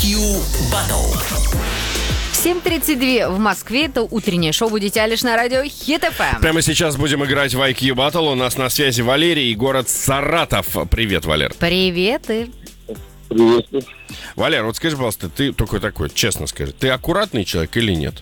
Battle. 7:32 в Москве. Это утреннее шоу «Будете лишь» на радио Хит FM. Прямо сейчас будем играть в IQ Battle. У нас на связи Валерий и город Саратов. Привет, Валер. Привет. Приветствую. Валер, вот скажи, пожалуйста, ты такой, честно скажи, ты аккуратный человек или нет?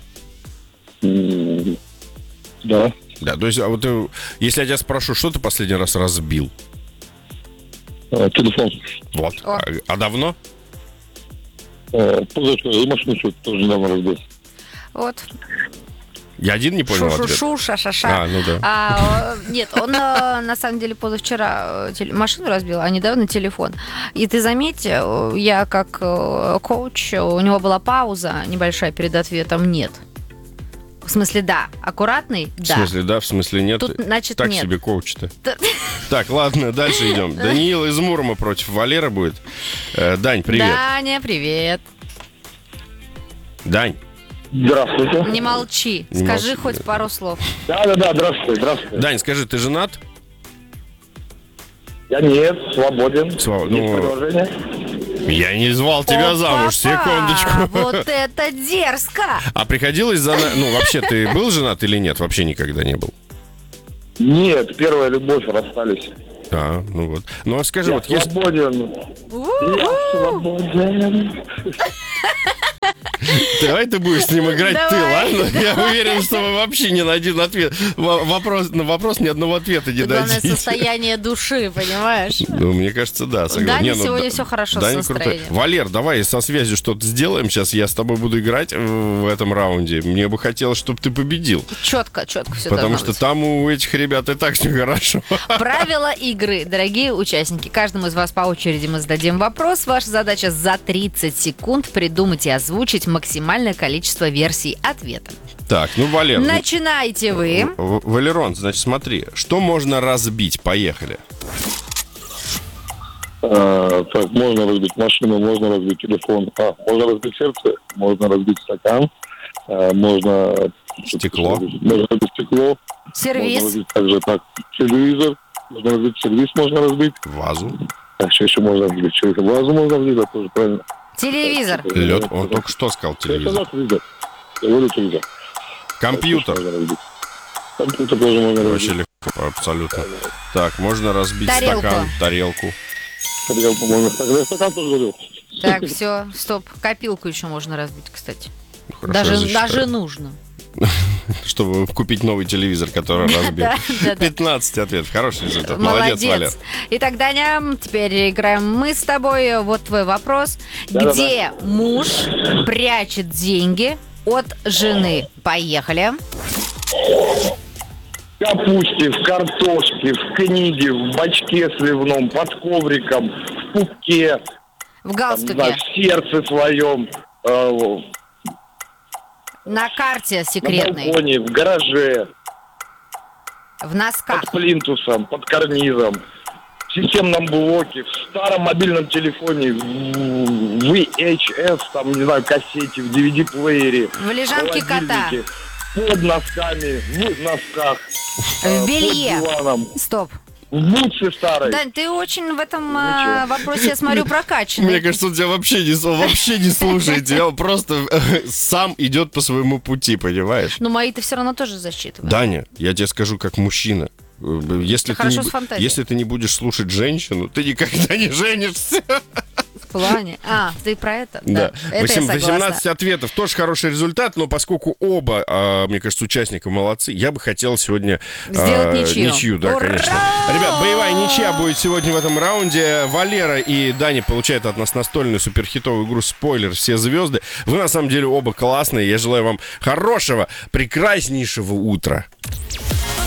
Да. Да, то есть, если я тебя спрошу, что ты последний раз разбил? Телефон. Вот. О. А давно? Позавчера и машину тоже недавно разбил. Вот. Я один не понял ответ. Шу-шу-шу, ша-ша-ша. Ну да. Нет, он на самом деле позавчера машину разбил, а недавно телефон. И ты заметь, я как коуч, у него была пауза небольшая перед ответом «нет». В смысле, да. Аккуратный? Да. В смысле, да, в смысле, нет? Тут, значит, так нет. себе коуч-то. Так, ладно, дальше идем. Даниил из Мурома против Валера будет. Дань, привет. Даня, привет. Дань. Здравствуйте. Не молчи. Не Скажи молчи, хоть да. пару слов. Да, здравствуйте. Дань, скажи, ты женат? Я нет, свободен. Есть предложение? Я не звал тебя замуж, секундочку. Вот это дерзко! А приходилось вообще, ты был женат или нет? Вообще никогда не был. Нет, первая любовь, расстались. Ну вот. Ну, а скажи, Я вот если... свободен. Я свободен. Давай ты будешь с ним играть ты, Давай. ладно? Я уверен, что вы вообще не на один ответ. На вопрос ни одного ответа не Главное дадите. состояние души, понимаешь? Ну, мне кажется, да. согласен. Дане сегодня все хорошо с Дань крутой. настроением. Валер, давай со связью что-то сделаем. Сейчас я с тобой буду играть в этом раунде. Мне бы хотелось, чтобы ты победил. Четко все Потому должно что быть. там у этих ребят и так все хорошо. Правила игры, дорогие участники. Каждому из вас по очереди мы зададим вопрос. Ваша задача за 30 секунд придумать и озвучить максимальное количество версий ответа. Так, Валер. Начинайте вы. Валерон, значит, смотри. Что можно разбить? Поехали. Так, можно разбить машину, можно разбить телефон. Можно разбить сердце, можно разбить стакан. Можно... Стекло. Можно разбить стекло. Сервис. Можно разбить также телевизор. Можно разбить сервис, можно разбить. Вазу. Так, что еще можно разбить? Вазу можно разбить, это тоже правильно. Телевизор. Лед. Он только что сказал телевизор. Я говорю телевизор. Компьютер. Компьютер тоже можно Вообще разбить. легко, абсолютно. Так, можно разбить Тарелку. стакан, тарелку. Тарелку можно. Стакан тоже говорил. Так, все, стоп. Копилку еще можно разбить, кстати. Хорошо, я засчитаю. Даже нужно. Чтобы купить новый телевизор, который разбил. Да. 15 ответов. Хороший результат. Молодец, Валер. Итак, Даня, теперь играем мы с тобой. Вот твой вопрос. Да-да-да. Где муж прячет деньги от жены? Поехали. В капусте, в картошке, в книге, в бачке сливном, под ковриком, в пупке, В не галстуке. знаю, в сердце своем, На карте на секретной. балконе, в гараже, В носках. под плинтусом, под карнизом, в системном блоке, в старом мобильном телефоне, в VHS, там, не знаю, кассете, в DVD-плеере, В лежанке кота. холодильнике, под носками, в носках, В белье. под диваном, Стоп. в бутсе старой. Дань, ты очень в этом чё? вопросе, я смотрю, Мне прокачанный. кажется, он тебя вообще не слушает. Он просто сам идет по своему пути, понимаешь? Но мои ты все равно тоже засчитываешь. Даня, я тебе скажу как мужчина. Если хорошо с фантазией. если ты не будешь слушать женщину, ты никогда не женишься. В плане. Ты про это? Да. Это я согласна. 18 ответов. Тоже хороший результат, но поскольку оба, мне кажется, участника молодцы, я бы хотел сегодня... Сделать ничью. Ничью, да, Ура! конечно. Ребят, боевая ничья будет сегодня в этом раунде. Валера и Даня получают от нас настольную суперхитовую игру «Спойлер. Все звезды». Вы, на самом деле, оба классные. Я желаю вам хорошего, прекраснейшего утра.